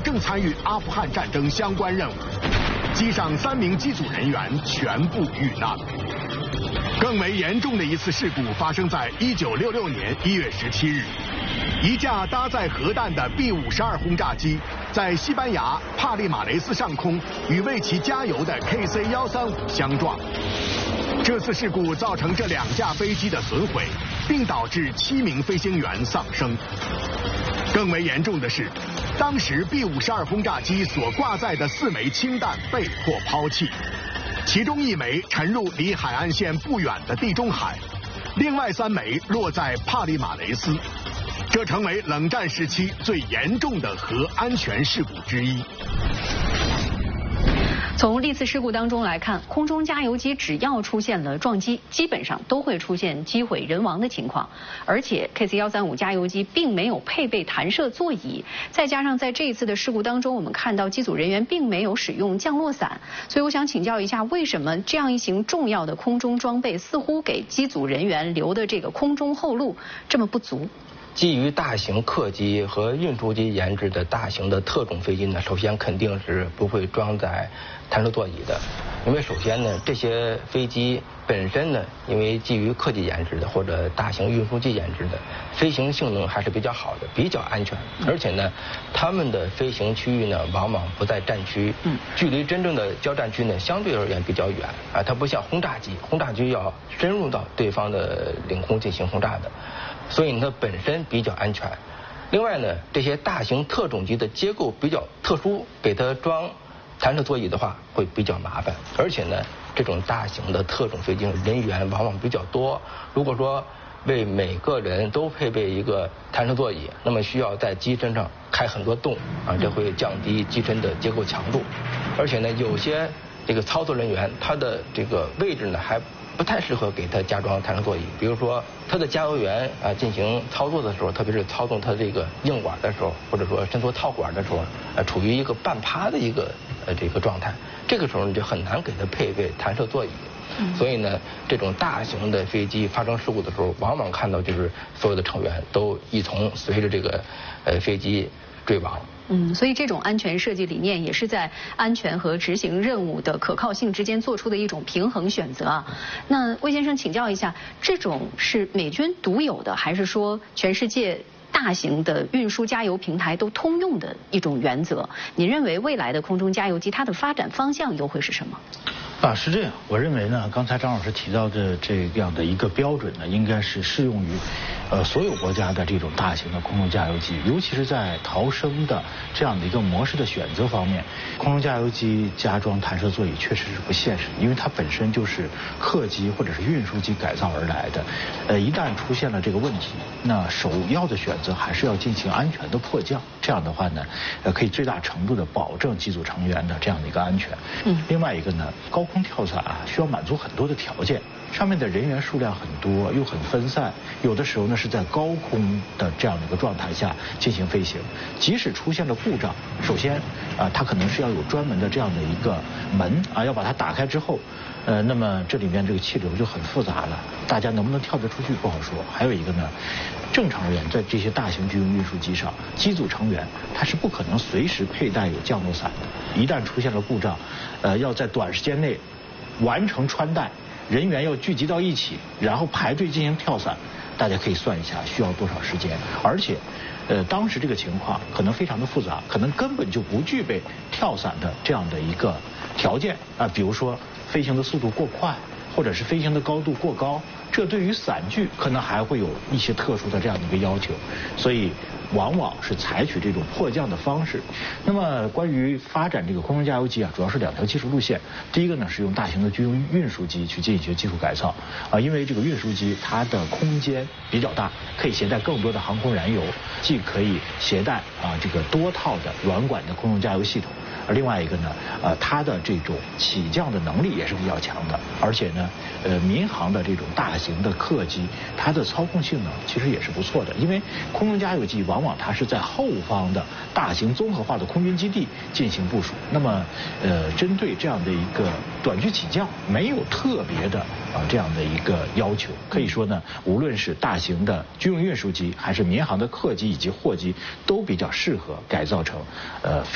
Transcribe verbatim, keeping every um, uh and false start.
正参与阿富汗战争相关任务，机上三名机组人员全部遇难。更为严重的一次事故发生在一九六六年一月十七日，一架搭载核弹的 B 五十二轰炸机在西班牙帕利马雷斯上空与为其加油的 K C 一三五相撞。这次事故造成这两架飞机的损毁，并导致七名飞行员丧生。更为严重的是，当时 B 五十二轰炸机所挂载的四枚氢弹被迫抛弃，其中一枚沉入离海岸线不远的地中海，另外三枚落在帕利马雷斯，这成为冷战时期最严重的核安全事故之一。 从历次事故当中来看，空中加油机只要出现了撞击，基本上都会出现机毁人亡的情况。而且 K C 一三五加油机并没有配备弹射座椅，再加上在这一次的事故当中，我们看到机组人员并没有使用降落伞，所以我想请教一下，为什么这样一型重要的空中装备似乎给机组人员留的这个空中后路这么不足？ 基于大型客机和运输机研制的大型的特种飞机呢，首先肯定是不会装载弹射座椅的，因为首先呢，这些飞机本身呢，因为基于客机研制的或者大型运输机研制的，飞行性能还是比较好的，比较安全。而且呢，他们的飞行区域呢，往往不在战区，距离真正的交战区呢，相对而言比较远啊。它不像轰炸机，轰炸机要深入到对方的领空进行轰炸的。所以它本身比较安全。另外呢，这些大型特种机的结构比较特殊，给它装弹射座椅的话会比较麻烦。而且呢，这种大型的特种飞机人员往往比较多，如果说为每个人都配备一个弹射座椅，那么需要在机身上开很多洞啊，这会降低机身的结构强度。而且呢，有些这个操作人员他的这个位置呢还不太适合给它加装弹射座椅，比如说它的加油员啊进行操作的时候，特别是操纵它这个硬管的时候，或者说伸缩套管的时候，呃，处于一个半趴的一个呃这个状态，这个时候你就很难给它配备弹射座椅。所以呢，这种大型的飞机发生事故的时候，往往看到就是所有的成员都一同随着这个呃飞机坠亡。 嗯，所以这种安全设计理念也是在安全和执行任务的可靠性之间做出的一种平衡选择啊。那魏先生请教一下，这种是美军独有的，还是说全世界大型的运输加油平台都通用的一种原则？您认为未来的空中加油机它的发展方向又会是什么？ 啊，是这样，我认为呢，刚才张老师提到的这样的一个标准呢，应该是适用于，呃，所有国家的这种大型的空中加油机，尤其是在逃生的这样的一个模式的选择方面，空中加油机加装弹射座椅确实是不现实，因为它本身就是客机或者是运输机改造而来的，呃，一旦出现了这个问题，那首要的选择还是要进行安全的迫降，这样的话呢，呃，可以最大程度的保证机组成员的这样的一个安全。嗯，另外一个呢，高空跳伞啊，需要满足很多的条件，上面的人员数量很多，又很分散，有的时候呢是在高空的这样的一个状态下进行飞行，即使出现了故障，首先啊，它可能是要有专门的这样的一个门啊，要把它打开之后，呃，那么这里面这个气流就很复杂了，大家能不能跳得出去不好说。还有一个呢，正常而言，在这些大型军用运输机上，机组成员他是不可能随时佩戴有降落伞的，一旦出现了故障，呃，要在短时间内完成穿戴，人员要聚集到一起，然后排队进行跳伞，大家可以算一下需要多少时间。而且，呃，当时这个情况可能非常的复杂，可能根本就不具备跳伞的这样的一个条件啊、呃，比如说飞行的速度过快，或者是飞行的高度过高，这对于伞具可能还会有一些特殊的这样的一个要求，所以往往是采取这种迫降的方式。那么关于发展这个空中加油机啊，主要是两条技术路线。第一个呢是用大型的军用运输机去进行技术改造啊，因为这个运输机它的空间比较大，可以携带更多的航空燃油，既可以携带啊这个多套的软管的空中加油系统。而另外一个呢，呃，它的这种起降的能力也是比较强的，而且呢，呃，民航的这种大型的客机，它的操控性能其实也是不错的，因为空中加油机往往它是在后方的大型综合化的空军基地进行部署，那么，呃，针对这样的一个短距起降，没有特别的啊这样的一个要求，可以说呢，无论是大型的军用运输机，还是民航的客机以及货机，都比较适合改造成呃。